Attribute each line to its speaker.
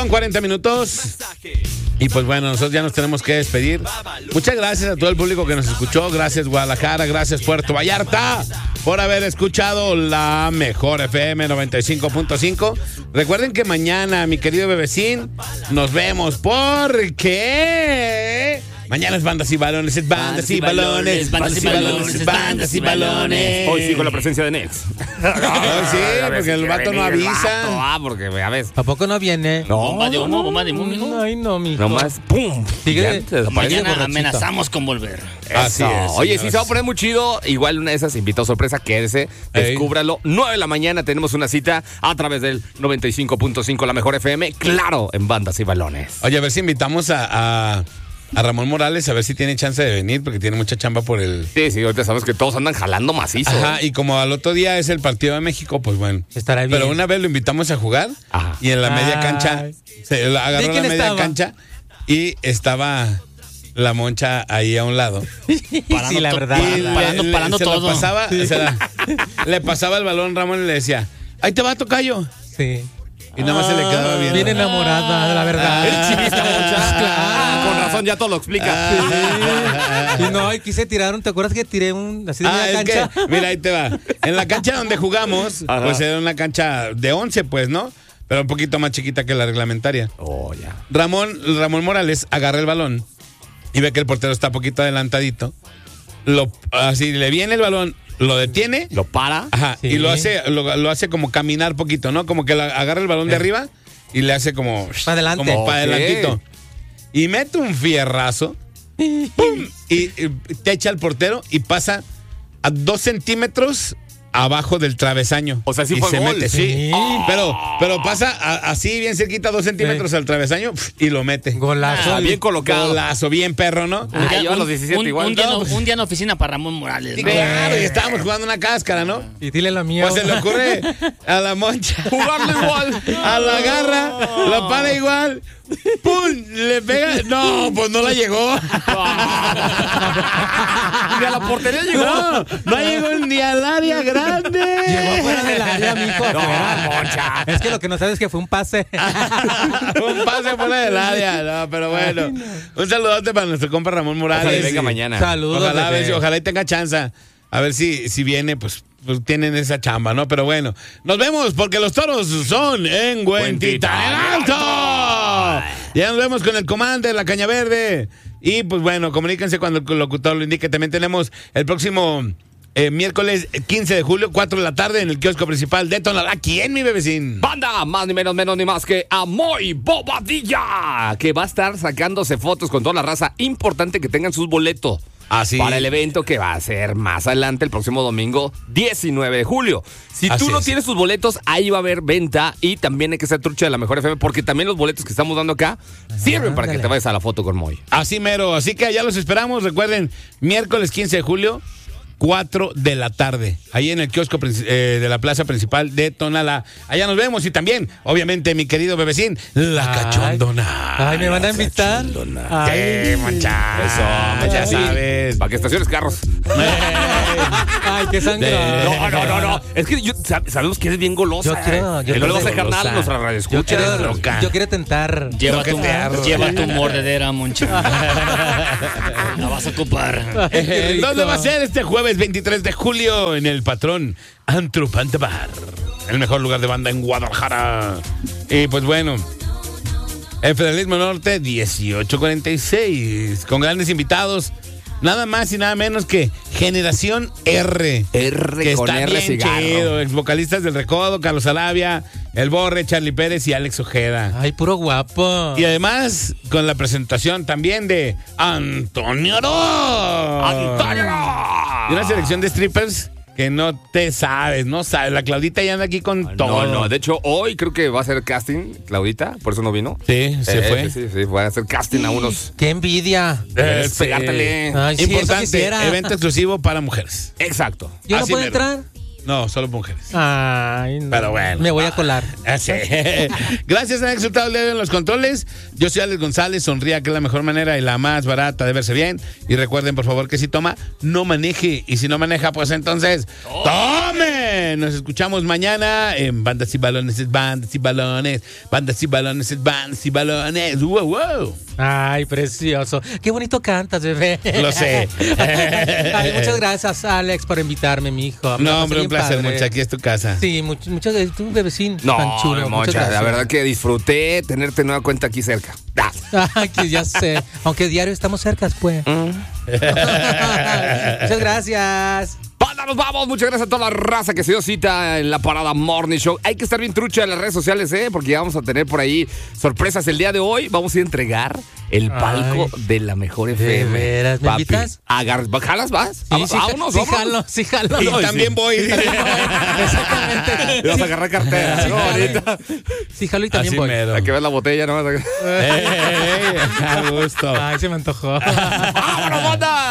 Speaker 1: Son 40 minutos. Y pues bueno, nosotros ya nos tenemos que despedir. Muchas gracias a todo el público que nos escuchó. Gracias Guadalajara, gracias Puerto Vallarta por haber escuchado la mejor FM 95.5. Recuerden que mañana, mi querido Bebecín, nos vemos porque mañana es Bandas y Balones, es Bandas y Balones, Bandas y Balones, Bandas y Balones.
Speaker 2: Hoy sí con la presencia de Nex.
Speaker 1: Sí, porque el vato no avisa.
Speaker 2: Porque a veces.
Speaker 3: ¿A poco no viene?
Speaker 2: No.
Speaker 4: Bomba de humo, mijo.
Speaker 3: Ay, no, mijo.
Speaker 2: Nomás, ¡pum!
Speaker 3: Sigue.
Speaker 4: Mañana amenazamos con volver.
Speaker 1: Así es.
Speaker 2: Oye, sí se va a poner muy chido. Igual una de esas invitó sorpresa, quédese, descúbralo. 9 de la mañana tenemos una cita a través del 95.5, la mejor FM. Claro, en Bandas y Balones.
Speaker 1: Oye, a ver si invitamos a Ramón Morales, a ver si tiene chance de venir, porque tiene mucha chamba por el...
Speaker 2: Sí, ahorita sabes que todos andan jalando macizo.
Speaker 1: Ajá, y como al otro día es el partido de México, pues bueno.
Speaker 3: Estará bien.
Speaker 1: Pero una vez lo invitamos a jugar.
Speaker 2: Ajá.
Speaker 1: Y en la media cancha, se agarró la media cancha y estaba la Moncha ahí a un lado.
Speaker 3: Sí, la verdad.
Speaker 1: Y
Speaker 4: Parando
Speaker 1: se
Speaker 4: todo.
Speaker 1: Lo pasaba, le pasaba el balón Ramón y le decía, ahí te va, tocayo.
Speaker 3: Sí.
Speaker 1: Y nada más se le quedaba viendo.
Speaker 3: Bien enamorada, la verdad.
Speaker 2: Eres chivista, Moncha.
Speaker 3: Claro.
Speaker 2: Con razón, ya todo lo explica.
Speaker 3: Sí. Y no, y quise tirar ¿te acuerdas que tiré así de media cancha?
Speaker 1: Que, mira, ahí te va. En la cancha donde jugamos,
Speaker 2: Ajá.
Speaker 1: pues era una cancha de 11, pues, ¿no? Pero un poquito más chiquita que la reglamentaria.
Speaker 2: Oh, ya.
Speaker 1: Ramón Morales agarra el balón y ve que el portero está poquito adelantadito. Así le viene el balón, lo detiene.
Speaker 2: Lo para.
Speaker 1: Ajá,
Speaker 3: Sí.
Speaker 1: y lo hace como caminar poquito, ¿no? Como que agarra el balón de arriba y le hace como...
Speaker 3: Pa' adelante.
Speaker 1: Como para
Speaker 2: Ok.
Speaker 1: adelantito. Y mete un fierrazo. ¡Pum! Y te echa al portero y pasa a 2 centímetros abajo del travesaño.
Speaker 2: O sea, sí
Speaker 1: y
Speaker 2: fue
Speaker 1: se
Speaker 2: gol.
Speaker 1: mete, sí.
Speaker 3: Sí.
Speaker 1: Pero pasa así bien cerquita, 2 centímetros al travesaño y lo mete.
Speaker 3: Golazo.
Speaker 2: Bien colocado.
Speaker 1: Golazo, bien perro, ¿no?
Speaker 2: Lleva los 17 igual.
Speaker 4: Un día en oficina para Ramón Morales.
Speaker 1: Sí,
Speaker 4: ¿no?
Speaker 1: claro, y estábamos jugando una cáscara, ¿no?
Speaker 3: Y dile la mía.
Speaker 1: Pues se le ocurre a la Moncha
Speaker 2: Jugarlo igual.
Speaker 1: a la garra, la para igual, ¡pum! Le pega. No, pues no la llegó.
Speaker 2: Ni a la portería llegó.
Speaker 1: No llegó ni al área grande.
Speaker 3: Llegó fuera del área, mijo.
Speaker 2: No,
Speaker 3: afuera.
Speaker 2: Moncha.
Speaker 3: Es que lo que no sabes es que fue un pase.
Speaker 1: Un pase fuera del área, no, pero bueno. Un saludote para nuestro compa Ramón Morales.
Speaker 2: Ojalá y venga mañana.
Speaker 3: Saludos.
Speaker 1: Ojalá,
Speaker 3: bebé.
Speaker 1: ojalá y tenga chance. A ver si viene, pues tienen esa chamba, ¿no? Pero bueno, nos vemos porque los toros son en Huentitán Alto. Ya nos vemos con el comandante, la Caña Verde. Y pues bueno, comuníquense cuando el locutor lo indique. También tenemos el próximo miércoles 15 de julio, 4 de la tarde, en el kiosco principal de Tonalá. ¿Quién, mi bebecín?
Speaker 2: Banda, más ni menos ni más que Amoy Bobadilla, que va a estar sacándose fotos con toda la raza. Importante que tengan sus boletos.
Speaker 1: Así.
Speaker 2: Para el evento que va a ser más adelante, el próximo domingo, 19 de julio. Si
Speaker 1: Así
Speaker 2: tú no
Speaker 1: es.
Speaker 2: tienes tus boletos, ahí va a haber venta y también hay que ser trucha de la mejor FM, porque también los boletos que estamos dando acá sirven para que te vayas a la foto con Moy.
Speaker 1: Así mero. Así que allá los esperamos. Recuerden, miércoles 15 de julio, 4 de la tarde. Ahí en el kiosco de la plaza principal de Tonalá. Allá nos vemos. Y también, obviamente, mi querido bebecín, la cachondona.
Speaker 3: Ay, ¿me van a invitar?
Speaker 1: ¡Qué mancha!
Speaker 2: Eso,
Speaker 1: ya
Speaker 2: sí.
Speaker 1: sabes.
Speaker 2: Para que estaciones carros.
Speaker 3: Ay, qué sangrado.
Speaker 2: No. Es que sabemos que eres bien golosa.
Speaker 3: Yo
Speaker 2: Y no le vas a
Speaker 3: quiero
Speaker 2: dejar nada a nuestra radio. Escucha.
Speaker 3: Yo quiero tentar.
Speaker 4: Lleva tu mordedera, Moncha. La vas a ocupar.
Speaker 1: ¿Dónde va a ser este jueves 23 de julio? En el Patrón Antro Panta Bar, el mejor lugar de banda en Guadalajara. Y pues bueno, el Federalismo Norte 1846, con grandes invitados. Nada más y nada menos que Generación R.
Speaker 2: R
Speaker 1: Que
Speaker 2: con
Speaker 1: está
Speaker 2: R
Speaker 1: bien
Speaker 2: cigarro.
Speaker 1: chido. Ex vocalistas del Recodo, Carlos Alavia, El Borre, Charlie Pérez y Alex Ojeda.
Speaker 3: Ay, puro guapo.
Speaker 1: Y además, con la presentación también de Antonio Oro.
Speaker 2: ¡Antonio!
Speaker 1: Y una selección de strippers que no sabes. La Claudita ya anda aquí con todo.
Speaker 2: No. De hecho, hoy creo que va a hacer casting, Claudita, por eso no vino.
Speaker 1: Sí, se fue.
Speaker 2: Sí, va a hacer casting a unos.
Speaker 3: ¡Qué envidia!
Speaker 2: ¿Quieres
Speaker 1: Sí.
Speaker 2: pegártele?
Speaker 3: Ay, sí, eso
Speaker 1: Importante,
Speaker 3: quisiera.
Speaker 1: evento exclusivo para mujeres.
Speaker 2: Exacto.
Speaker 3: ¿Yo no
Speaker 1: Así
Speaker 3: puedo
Speaker 1: mero.
Speaker 3: entrar?
Speaker 1: No, solo para mujeres.
Speaker 3: Ay, no.
Speaker 1: Pero bueno.
Speaker 3: Me voy a colar.
Speaker 1: Así. Gracias, han exultado el día de hoy en los controles. Yo soy Alex González. Sonría, que es la mejor manera y la más barata de verse bien. Y recuerden, por favor, que si toma, no maneje. Y si no maneja, pues entonces, ¡tome! Nos escuchamos mañana en Bandas y Balones es Bandas y Balones. Bandas y Balones es Bandas y Balones. ¡Wow, wow!
Speaker 3: Ay, precioso. Qué bonito cantas, bebé.
Speaker 1: Lo sé.
Speaker 3: Ay, muchas gracias, Alex, por invitarme, mi hijo.
Speaker 1: No, hombre, un placer, Moncha. Aquí es tu casa.
Speaker 3: Sí, muchas gracias. Tú, bebecín,
Speaker 2: No,
Speaker 3: tan chulo.
Speaker 2: Moncha, la verdad que disfruté tenerte nueva cuenta aquí cerca.
Speaker 3: Ay, que ya sé. Aunque diario estamos cerca, pues. Muchas gracias.
Speaker 2: Banda, nos vamos. Muchas gracias a toda la raza que se dio cita en la Parada Morning Show. Hay que estar bien trucha en las redes sociales, porque ya vamos a tener por ahí sorpresas el día de hoy. Vamos a ir a entregar el palco de la mejor FM.
Speaker 3: ¿De veras? ¿Me invitas?
Speaker 2: ¿Jalas vas?
Speaker 3: Sí,
Speaker 2: Vámonos,
Speaker 3: sí,
Speaker 2: vámonos.
Speaker 3: sí, jalo.
Speaker 1: Y también voy.
Speaker 3: Exactamente.
Speaker 2: Vas a agarrar cartera, ¿no? Ahorita.
Speaker 3: Sí, jalo y también
Speaker 1: Así
Speaker 3: voy.
Speaker 1: mero.
Speaker 2: Hay que ver la botella, ¿no?
Speaker 1: A gusto.
Speaker 3: Ay, se me antojó.
Speaker 2: ¡Vámonos, banda!